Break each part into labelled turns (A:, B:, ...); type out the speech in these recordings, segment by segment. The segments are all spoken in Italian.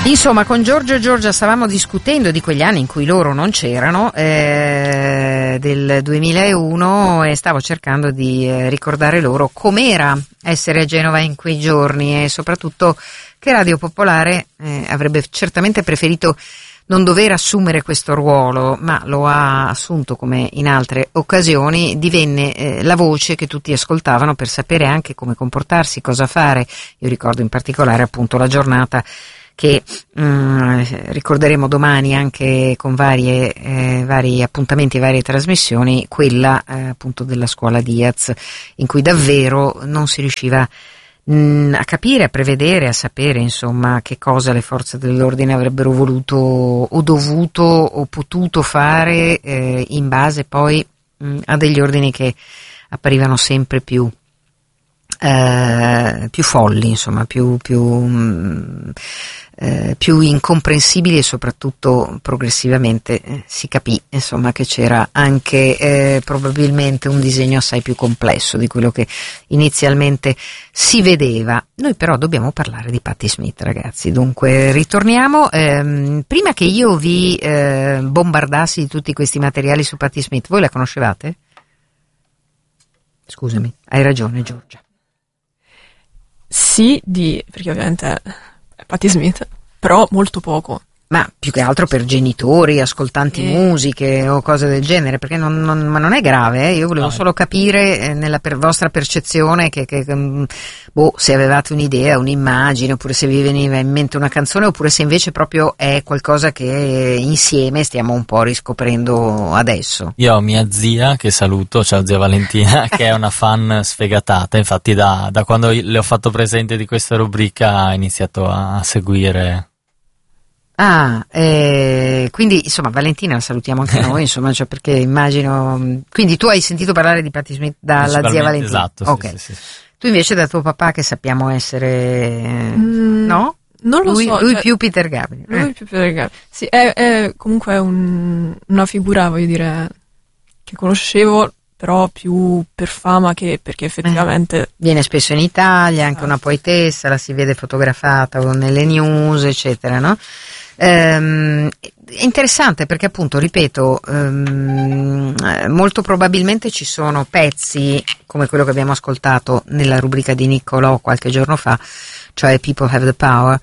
A: Insomma, con Giorgio e Giorgia stavamo discutendo di quegli anni in cui loro non c'erano, del 2001, e stavo cercando di ricordare loro com'era essere a Genova in quei giorni, e soprattutto che Radio Popolare avrebbe certamente preferito non dover assumere questo ruolo, ma lo ha assunto come in altre occasioni. Divenne la voce che tutti ascoltavano per sapere anche come comportarsi, cosa fare. Io ricordo in particolare appunto la giornata che ricorderemo domani anche con vari appuntamenti e varie trasmissioni, quella appunto della scuola Diaz, in cui davvero non si riusciva a capire, a prevedere, a sapere insomma che cosa le forze dell'ordine avrebbero voluto o dovuto o potuto fare, in base poi a degli ordini che apparivano sempre più folli, insomma, più incomprensibili, e soprattutto progressivamente si capì insomma che c'era anche probabilmente un disegno assai più complesso di quello che inizialmente si vedeva. Noi però dobbiamo parlare di Patti Smith, ragazzi, dunque ritorniamo. Prima che io vi bombardassi di tutti questi materiali su Patti Smith, voi la conoscevate? Scusami, hai ragione Giorgia.
B: Sì, perché ovviamente è Patti Smith, però molto poco.
A: Ma più che altro per genitori, ascoltanti musiche o cose del genere, perché ma non è grave, io volevo solo capire nella vostra percezione che se avevate un'idea, un'immagine, oppure se vi veniva in mente una canzone, oppure se invece proprio è qualcosa che insieme stiamo un po' riscoprendo adesso.
C: Io ho mia zia, che saluto, ciao zia Valentina, che è una fan sfegatata, infatti da quando le ho fatto presente di questa rubrica ha iniziato a seguire.
A: Quindi insomma Valentina la salutiamo anche noi, insomma, cioè, perché immagino, quindi tu hai sentito parlare di Patti Smith dalla zia Valentina?
C: Esatto,
A: okay.
C: Sì.
A: Tu invece da tuo papà, che sappiamo essere no?
B: Non lo so.
A: Lui più Peter Gabriel.
B: Lui più Peter Gabriel. Sì, è comunque una figura, voglio dire, che conoscevo, però più per fama che perché effettivamente
A: viene spesso in Italia, anche una poetessa, la si vede fotografata nelle news, eccetera, no? È interessante perché appunto, ripeto, molto probabilmente ci sono pezzi come quello che abbiamo ascoltato nella rubrica di Niccolò qualche giorno fa, cioè People Have the Power,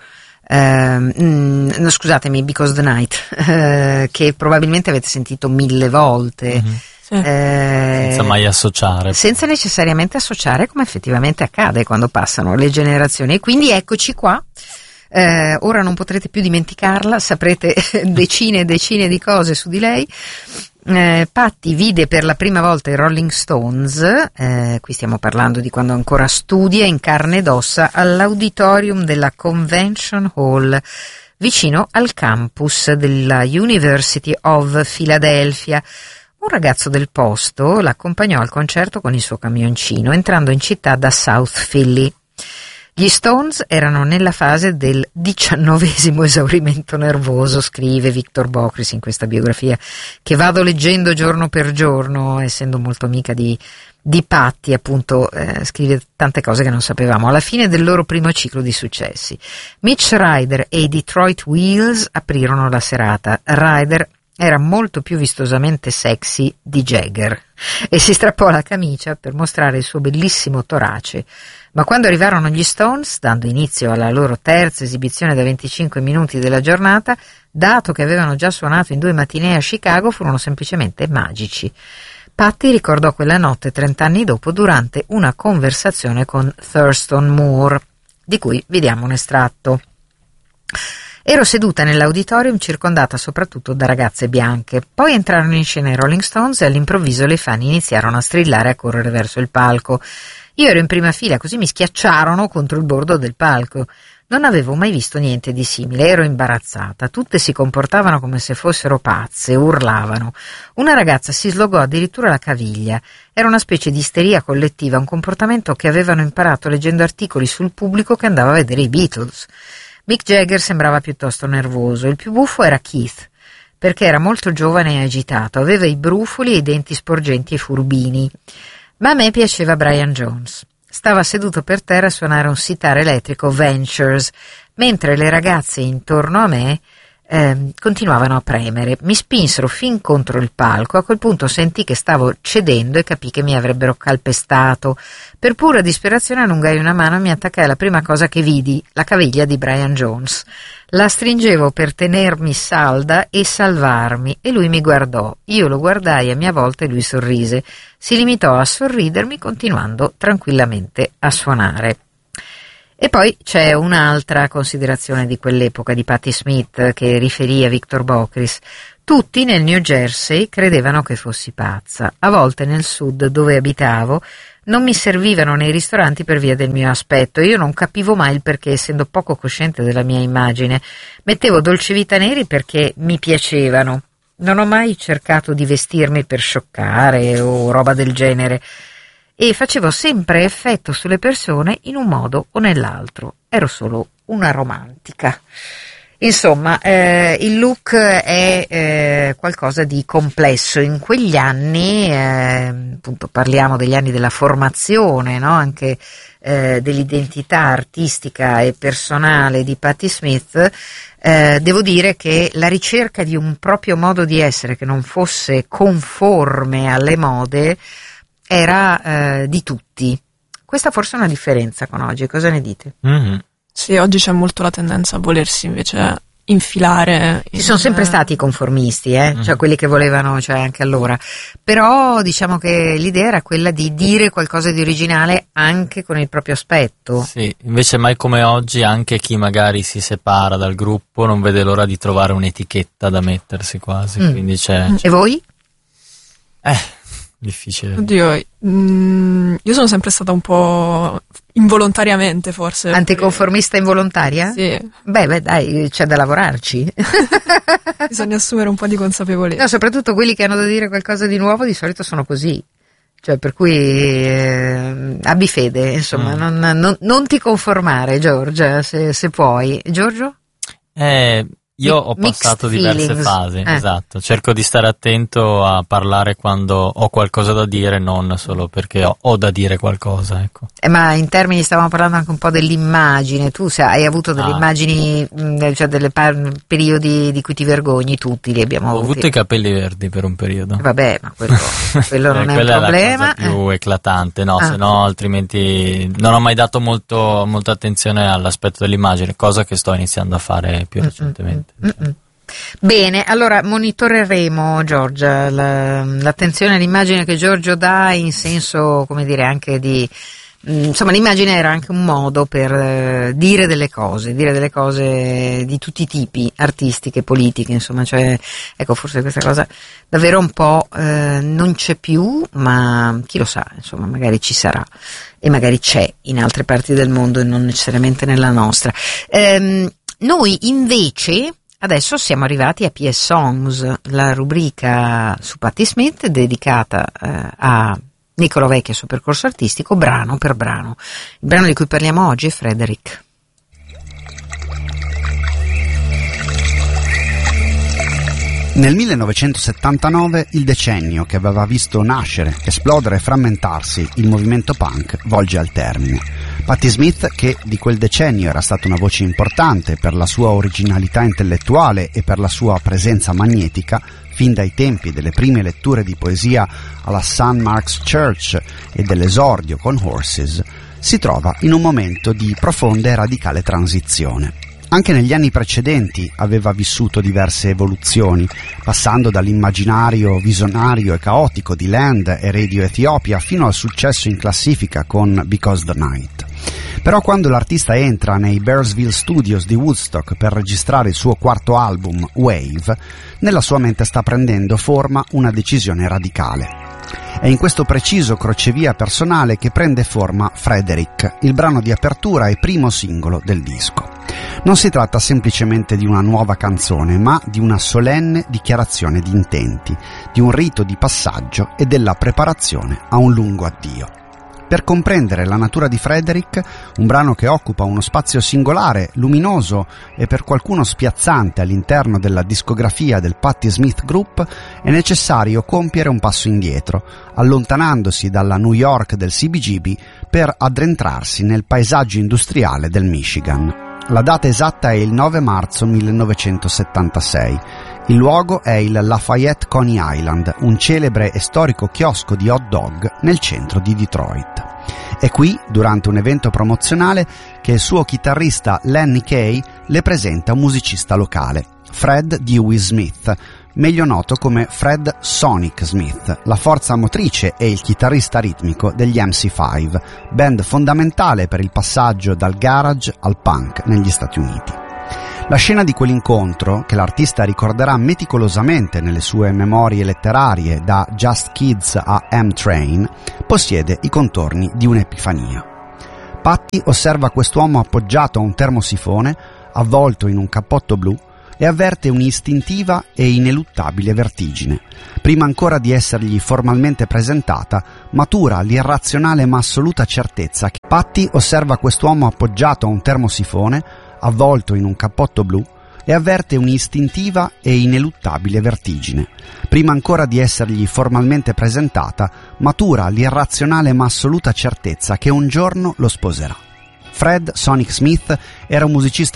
A: no, scusatemi, Because the Night, che probabilmente avete sentito 1000 volte.
B: Sì.
C: Senza mai associare.
A: Senza necessariamente associare, come effettivamente accade quando passano le generazioni. E quindi eccoci qua. Ora non potrete più dimenticarla, saprete decine e decine di cose su di lei. Patti vide per la prima volta i Rolling Stones, qui stiamo parlando di quando ancora studia, in carne ed ossa all'auditorium della Convention Hall vicino al campus della University of Philadelphia. Un ragazzo del posto l'accompagnò al concerto con il suo camioncino, entrando in città da South Philly. Gli Stones erano nella fase del 19° esaurimento nervoso, scrive Victor Bockris in questa biografia, che vado leggendo giorno per giorno, essendo molto amica di Patti, appunto, scrive tante cose che non sapevamo. Alla fine del loro primo ciclo di successi, Mitch Ryder e i Detroit Wheels aprirono la serata. Ryder era molto più vistosamente sexy di Jagger e si strappò la camicia per mostrare il suo bellissimo torace. Ma quando arrivarono gli Stones, dando inizio alla loro terza esibizione da 25 minuti della giornata, dato che avevano già suonato in 2 matinee a Chicago, furono semplicemente magici. Patti ricordò quella notte 30 anni dopo durante una conversazione con Thurston Moore, di cui vi diamo un estratto. Ero seduta nell'auditorium circondata soprattutto da ragazze bianche. Poi entrarono in scena i Rolling Stones e all'improvviso le fan iniziarono a strillare e a correre verso il palco. Io ero in prima fila, così mi schiacciarono contro il bordo del palco. Non avevo mai visto niente di simile, ero imbarazzata. Tutte si comportavano come se fossero pazze, urlavano. Una ragazza si slogò addirittura la caviglia. Era una specie di isteria collettiva, un comportamento che avevano imparato leggendo articoli sul pubblico che andava a vedere i Beatles. Mick Jagger sembrava piuttosto nervoso. Il più buffo era Keith, perché era molto giovane e agitato, aveva i brufoli e i denti sporgenti e furbini. Ma a me piaceva Brian Jones. Stava seduto per terra a suonare un sitar elettrico Ventures, mentre le ragazze intorno a me continuavano a premere. Mi spinsero fin contro il palco. A quel punto sentì che stavo cedendo e capì che mi avrebbero calpestato. Per pura disperazione allungai una mano e mi attaccai alla prima cosa che vidi, la caviglia di Brian Jones. La stringevo per tenermi salda e salvarmi, e lui mi guardò. Io lo guardai a mia volta e lui sorrise. Si limitò a sorridermi, continuando tranquillamente a suonare. E poi c'è un'altra considerazione di quell'epoca di Patti Smith che riferì a Victor Bockris. Tutti nel New Jersey credevano che fossi pazza. A volte nel sud, dove abitavo, non mi servivano nei ristoranti per via del mio aspetto. Io non capivo mai il perché, essendo poco cosciente della mia immagine. Mettevo dolcevita neri perché mi piacevano. Non ho mai cercato di vestirmi per scioccare o roba del genere. E facevo sempre effetto sulle persone in un modo o nell'altro. Ero solo una romantica. Insomma, il look è qualcosa di complesso. In quegli anni, appunto parliamo degli anni della formazione, no? Anche dell'identità artistica e personale di Patti Smith, devo dire che la ricerca di un proprio modo di essere che non fosse conforme alle mode era di tutti. Questa forse è una differenza con oggi, cosa ne dite?
C: Mm-hmm.
B: Sì, oggi c'è molto la tendenza a volersi invece infilare.
A: Ci sono sempre stati i conformisti, cioè quelli che volevano, cioè anche allora. Però diciamo che l'idea era quella di dire qualcosa di originale anche con il proprio aspetto.
C: Sì, invece mai come oggi anche chi magari si separa dal gruppo non vede l'ora di trovare un'etichetta da mettersi quasi, quindi c'è...
A: E voi?
C: Difficile.
B: Oddio, io sono sempre stata un po' involontariamente forse.
A: Anticonformista involontaria?
B: Sì.
A: Beh, dai, c'è da lavorarci.
B: Bisogna assumere un po' di consapevolezza.
A: No, soprattutto quelli che hanno da dire qualcosa di nuovo di solito sono così. Cioè, per cui abbi fede, insomma, non ti conformare, Giorgia, se puoi. Giorgio?
C: Io ho passato diverse fasi, esatto. Cerco di stare attento a parlare quando ho qualcosa da dire, non solo perché ho da dire qualcosa, ecco.
A: Ma in termini, stavamo parlando anche un po' dell'immagine. Tu hai avuto delle immagini, cioè delle periodi di cui ti vergogni, tutti li abbiamo avuti.
C: Ho avuto i capelli verdi per un periodo.
A: Vabbè, ma quello non è un problema.
C: È la cosa più eclatante, no? Se no, altrimenti non ho mai dato molta attenzione all'aspetto dell'immagine, cosa che sto iniziando a fare più recentemente.
A: Bene, allora monitoreremo, Giorgia, l'attenzione all'immagine che Giorgio dà, in senso, come dire, anche di... Insomma, l'immagine era anche un modo per dire delle cose di tutti i tipi, artistiche, politiche, insomma, cioè, ecco, forse questa cosa davvero un po' non c'è più, ma chi lo sa, insomma, magari ci sarà e magari c'è in altre parti del mondo e non necessariamente nella nostra. Noi invece adesso siamo arrivati a PS Songs, la rubrica su Patti Smith dedicata a Nicolò Vecchi e il suo percorso artistico, brano per brano. Il brano di cui parliamo oggi è Frederick.
D: Nel 1979, il decennio che aveva visto nascere, esplodere e frammentarsi il movimento punk volge al termine. Patti Smith, che di quel decennio era stata una voce importante per la sua originalità intellettuale e per la sua presenza magnetica, fin dai tempi delle prime letture di poesia alla St. Mark's Church e dell'esordio con Horses, si trova in un momento di profonda e radicale transizione. Anche negli anni precedenti aveva vissuto diverse evoluzioni, passando dall'immaginario visionario e caotico di Land e Radio Ethiopia fino al successo in classifica con Because the Night. Però quando l'artista entra nei Bearsville Studios di Woodstock per registrare il suo quarto album, Wave, nella sua mente sta prendendo forma una decisione radicale. È in questo preciso crocevia personale che prende forma Frederick, il brano di apertura e primo singolo del disco. Non si tratta semplicemente di una nuova canzone, ma di una solenne dichiarazione di intenti, di un rito di passaggio e della preparazione a un lungo addio. Per comprendere la natura di Frederick, un brano che occupa uno spazio singolare, luminoso e per qualcuno spiazzante all'interno della discografia del Patti Smith Group, è necessario compiere un passo indietro, allontanandosi dalla New York del CBGB per addentrarsi nel paesaggio industriale del Michigan. La data esatta è il 9 marzo 1976. Il luogo è il Lafayette Coney Island, un celebre e storico chiosco di hot dog nel centro di Detroit. È qui, durante un evento promozionale, che il suo chitarrista Lenny Kaye le presenta un musicista locale, Fred Dewey Smith, meglio noto come Fred Sonic Smith, la forza motrice e il chitarrista ritmico degli MC5, band fondamentale per il passaggio dal garage al punk negli Stati Uniti. La scena di quell'incontro, che l'artista ricorderà meticolosamente nelle sue memorie letterarie da Just Kids a M-Train, possiede i contorni di un'epifania. Patty osserva quest'uomo appoggiato a un termosifone, avvolto in un cappotto blu, e avverte un'istintiva e ineluttabile vertigine. Prima ancora di essergli formalmente presentata, matura l'irrazionale ma assoluta certezza che Patty osserva quest'uomo appoggiato a un termosifone, avvolto in un cappotto blu, e avverte un'istintiva e ineluttabile vertigine. Prima ancora di essergli formalmente presentata, matura l'irrazionale ma assoluta certezza che un giorno lo sposerà. Fred Sonic Smith era un musicista